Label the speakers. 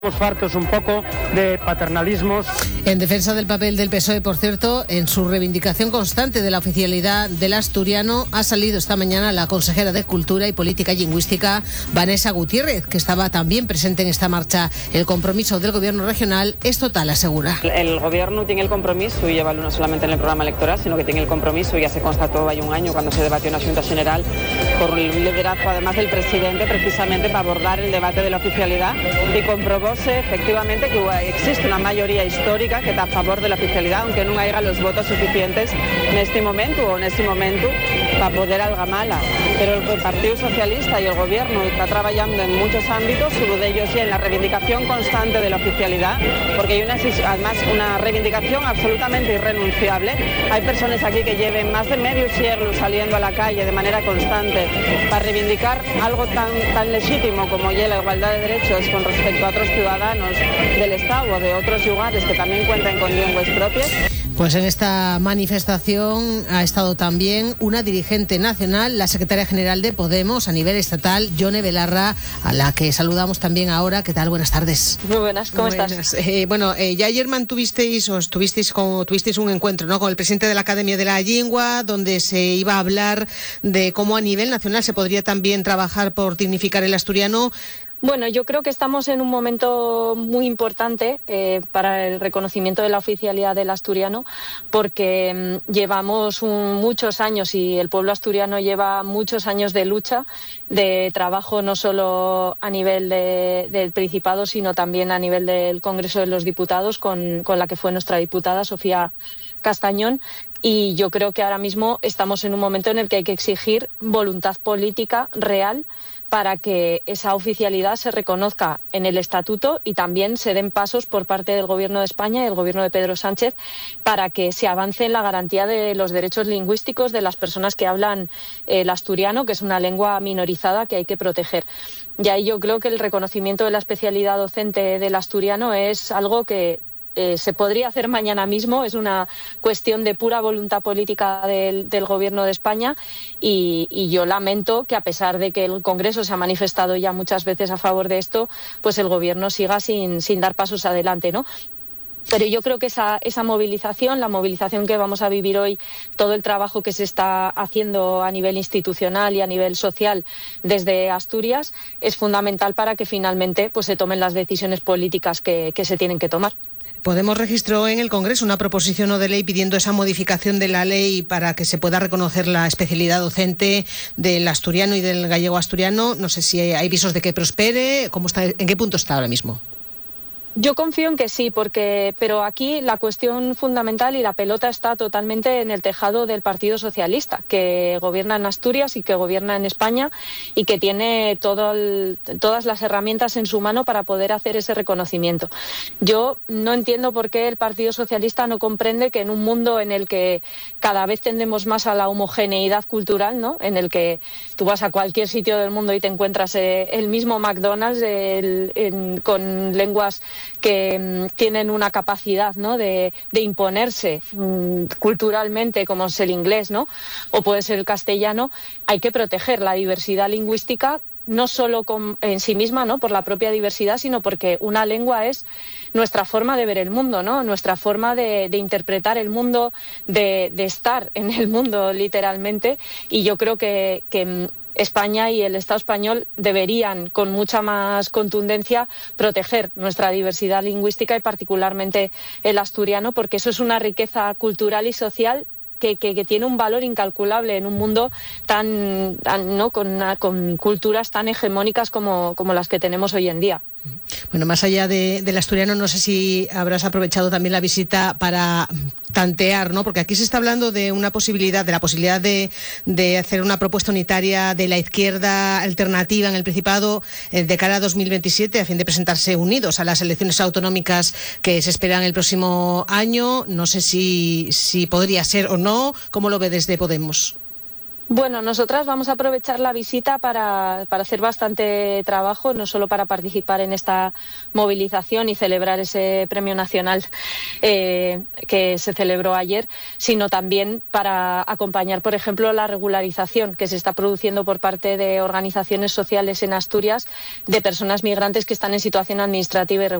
Speaker 1: Estamos fartos un poco de paternalismos.
Speaker 2: En defensa del papel del PSOE, por cierto, en su reivindicación constante de la oficialidad del asturiano, ha salido esta mañana la consejera de Cultura y Política Lingüística, Vanessa Gutiérrez, que estaba también presente en esta marcha. El compromiso del gobierno regional es total, asegura.
Speaker 3: El gobierno tiene el compromiso, y lleva no solamente en el programa electoral, sino que tiene el compromiso, y ya se constató hace un año cuando se debatió en la Junta General, por el liderazgo además del presidente, precisamente para abordar el debate de la oficialidad, y comprobóse efectivamente que existe una mayoría histórica que está a favor de la oficialidad, aunque no haya los votos suficientes en este momento para poder algamala. Pero el Partido Socialista y el Gobierno está trabajando en muchos ámbitos, uno de ellos ya en la reivindicación constante de la oficialidad, porque hay además una reivindicación absolutamente irrenunciable. Hay personas aquí que lleven más de medio siglo saliendo a la calle de manera constante para reivindicar algo tan legítimo como ya la igualdad de derechos con respecto a otros ciudadanos del Estado o de otros lugares que también cuentan con lenguas propias.
Speaker 2: Pues en esta manifestación ha estado también una dirigente nacional, la secretaria general de Podemos a nivel estatal, Yone Belarra, a la que saludamos también ahora. ¿Qué tal? Buenas tardes.
Speaker 4: Muy buenas, ¿cómo estás?
Speaker 2: Ya ayer tuvisteis un encuentro, ¿no?, con el presidente de la Academia de la Lengua, donde se iba a hablar de cómo a nivel nacional se podría también trabajar por dignificar el asturiano.
Speaker 4: Bueno, yo creo que estamos en un momento muy importante para el reconocimiento de la oficialidad del asturiano, porque llevamos muchos años, y el pueblo asturiano lleva muchos años de lucha, de trabajo, no solo a nivel del Principado, sino también a nivel del Congreso de los Diputados, con la que fue nuestra diputada, Sofía Castañón. Y yo creo que ahora mismo estamos en un momento en el que hay que exigir voluntad política real para que esa oficialidad se reconozca en el Estatuto, y también se den pasos por parte del Gobierno de España y el Gobierno de Pedro Sánchez para que se avance en la garantía de los derechos lingüísticos de las personas que hablan el asturiano, que es una lengua minorizada que hay que proteger. Y ahí yo creo que el reconocimiento de la especialidad docente del asturiano es algo que se podría hacer mañana mismo. Es una cuestión de pura voluntad política del Gobierno de España, y yo lamento que, a pesar de que el Congreso se ha manifestado ya muchas veces a favor de esto, pues el Gobierno siga sin dar pasos adelante, ¿no? Pero yo creo que esa movilización, la movilización que vamos a vivir hoy, todo el trabajo que se está haciendo a nivel institucional y a nivel social desde Asturias, es fundamental para que finalmente pues se tomen las decisiones políticas que se tienen que tomar.
Speaker 2: Podemos registró en el Congreso una proposición no de ley pidiendo esa modificación de la ley para que se pueda reconocer la especialidad docente del asturiano y del gallego asturiano. No sé si hay visos de que prospere. ¿En qué punto está ahora mismo?
Speaker 4: Yo confío en que sí, pero aquí la cuestión fundamental y la pelota está totalmente en el tejado del Partido Socialista, que gobierna en Asturias y que gobierna en España, y que tiene todas las herramientas en su mano para poder hacer ese reconocimiento. Yo no entiendo por qué el Partido Socialista no comprende que en un mundo en el que cada vez tendemos más a la homogeneidad cultural, ¿no?, en el que tú vas a cualquier sitio del mundo y te encuentras el mismo McDonald's con lenguas que tienen una capacidad, ¿no?, de imponerse culturalmente, como es el inglés, ¿no?, o puede ser el castellano. Hay que proteger la diversidad lingüística, no solo en sí misma, ¿no?, por la propia diversidad, sino porque una lengua es nuestra forma de ver el mundo, ¿no?, nuestra forma de interpretar el mundo, de estar en el mundo literalmente. Y yo creo que España y el Estado español deberían, con mucha más contundencia, proteger nuestra diversidad lingüística, y particularmente el asturiano, porque eso es una riqueza cultural y social que tiene un valor incalculable en un mundo con culturas tan hegemónicas como las que tenemos hoy en día.
Speaker 2: Bueno, más allá del asturiano, no sé si habrás aprovechado también la visita para tantear, ¿no?, porque aquí se está hablando de la posibilidad de hacer una propuesta unitaria de la izquierda alternativa en el Principado de cara a 2027, a fin de presentarse unidos a las elecciones autonómicas que se esperan el próximo año. No sé si podría ser o no. ¿Cómo lo ve desde Podemos?
Speaker 4: Bueno, nosotras vamos a aprovechar la visita para hacer bastante trabajo, no solo para participar en esta movilización y celebrar ese premio nacional que se celebró ayer, sino también para acompañar, por ejemplo, la regularización que se está produciendo por parte de organizaciones sociales en Asturias de personas migrantes que están en situación administrativa irregular.